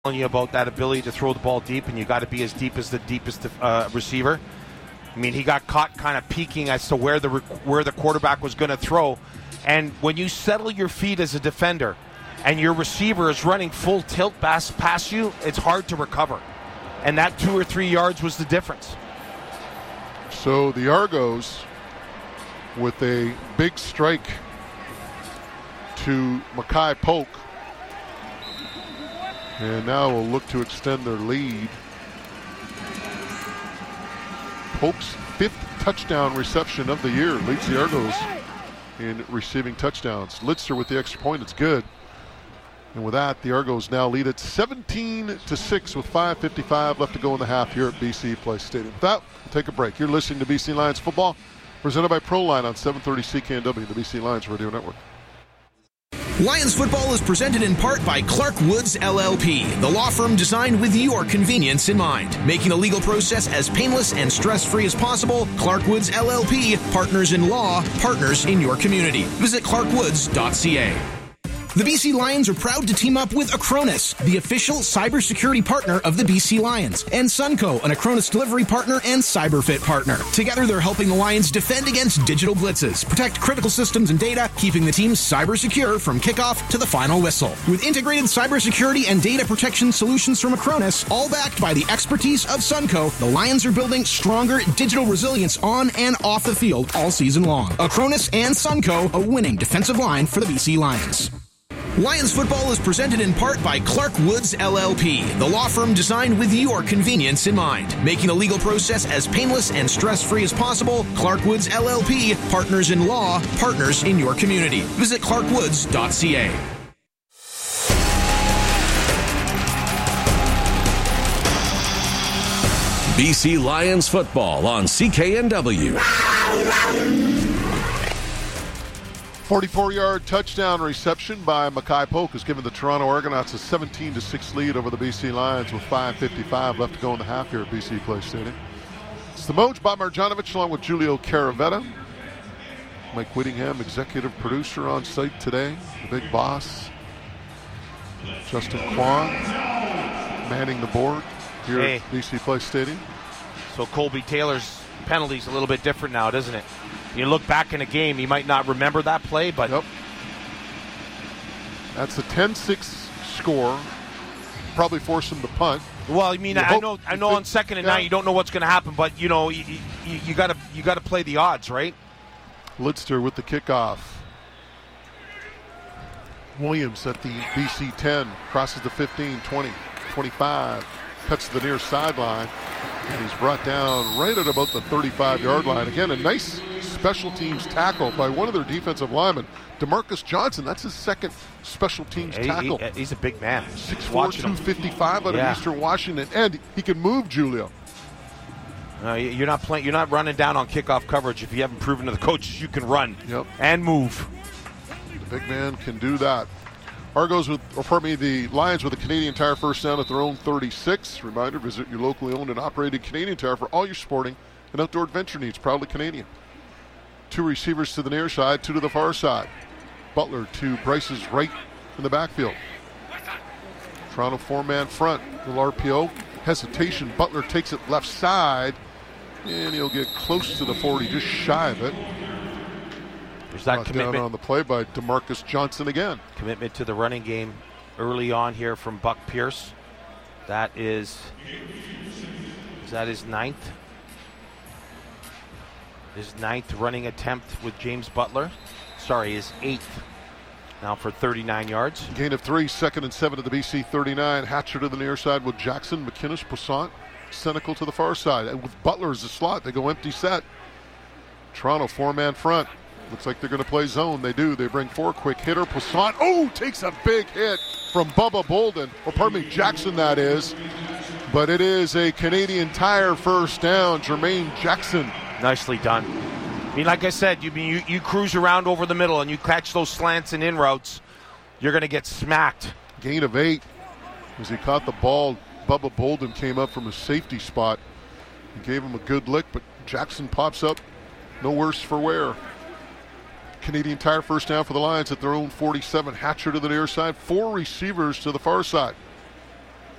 You about that ability to throw the ball deep, and you got to be as deep as the deepest receiver. I mean, he got caught kind of peeking as to where the quarterback was going to throw, and when you settle your feet as a defender and your receiver is running full tilt past you, it's hard to recover, and that 2 or 3 yards was the difference. So the Argos with a big strike to Mackay Polk. And now will look to extend their lead. Polk's 5th touchdown reception of the year leads the Argos in receiving touchdowns. Litzer with the extra point, it's good. And with that, the Argos now lead it 17-6 with 5:55 left to go in the half here at BC Place Stadium. With that, we'll take a break. You're listening to BC Lions football, presented by Proline on 730 CKNW, the BC Lions Radio Network. Lions football is presented in part by Clark Woods LLP, the law firm designed with your convenience in mind. Making the legal process as painless and stress-free as possible, Clark Woods LLP, partners in law, partners in your community. Visit clarkwoods.ca. The BC Lions are proud to team up with Acronis, the official cybersecurity partner of the BC Lions, and Sunco, an Acronis delivery partner and CyberFit partner. Together, they're helping the Lions defend against digital blitzes, protect critical systems and data, keeping the team cyber secure from kickoff to the final whistle. With integrated cybersecurity and data protection solutions from Acronis, all backed by the expertise of Sunco, the Lions are building stronger digital resilience on and off the field all season long. Acronis and Sunco, a winning defensive line for the BC Lions. Lions football is presented in part by Clark Woods LLP, the law firm designed with your convenience in mind. Making the legal process as painless and stress-free as possible, Clark Woods LLP, partners in law, partners in your community. Visit clarkwoods.ca. BC Lions football on CKNW. 44-yard touchdown reception by Mackay Polk has given the Toronto Argonauts a 17-6 lead over the BC Lions with 5:55 left to go in the half here at BC Place Stadium. It's the Moj, Bob Marjanovic, along with Julio Caravetta. Mike Whittingham, executive producer, on site today. The big boss, Justin Kwan, manning the board here at BC Place Stadium. So Colby Taylor's penalty's a little bit different now, doesn't it? You look back in a game, you might not remember that play, but... Yep. That's a 10-6 score. Probably force him to punt. Well, I mean, I know on 2nd and 9 you don't know what's going to happen, but, you know, you got to play the odds, right? Litzer with the kickoff. Williams at the BC 10, crosses the 15, 20, 25, cuts to the near sideline, and he's brought down right at about the 35-yard line. Again, a nice special teams tackle by one of their defensive linemen, DeMarcus Johnson. That's his second special teams tackle. He's a big man. 6'4", 255 out of Eastern Washington, and he can move, Julio. You're not running down on kickoff coverage if you haven't proven to the coaches you can run and move. The big man can do that. The Lions with a Canadian Tire first down at their own 36. Reminder, visit your locally owned and operated Canadian Tire for all your sporting and outdoor adventure needs. Proudly Canadian. 2 receivers to the near side, 2 to the far side. Butler to Bryce's right in the backfield. Toronto 4-man front. Little RPO. Hesitation. Butler takes it left side, and he'll get close to the 40, just shy of it. There's that commitment down on the play by DeMarcus Johnson again. Commitment to the running game early on here from Buck Pierce. That is that his 9th? His 9th running attempt with James Butler. Sorry, his 8th. Now for 39 yards. Gain of 3, 2nd and 7 to the BC 39. Hatcher to the near side with Jackson, McInnes, Poissant, Senecal to the far side. And with Butler as the slot, they go empty set. Toronto 4-man front. Looks like they're going to play zone. They do. They bring 4. Quick hitter. Poissant. Takes a big hit from Bubba Bolden. Jackson, that is. But it is a Canadian Tire first down. Jermaine Jackson. Nicely done. I mean, like I said, you cruise around over the middle and you catch those slants and in routes, you're going to get smacked. Gain of 8. As he caught the ball, Bubba Bolden came up from a safety spot. He gave him a good lick, but Jackson pops up. No worse for wear. Canadian Tire first down for the Lions at their own 47. Hatcher to the near side. 4 receivers to the far side.